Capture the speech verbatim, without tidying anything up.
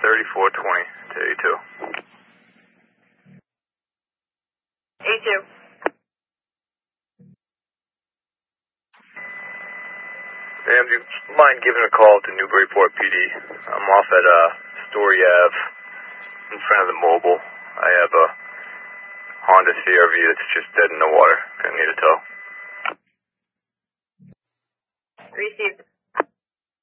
thirty-four twenty to eighty-two. eighty-two. Ma'am, do you mind giving a call to Newburyport P D? I'm off at uh, Story Ave in front of the mobile. I have a Honda C R V that's just dead in the water. Gonna need a tow. Received.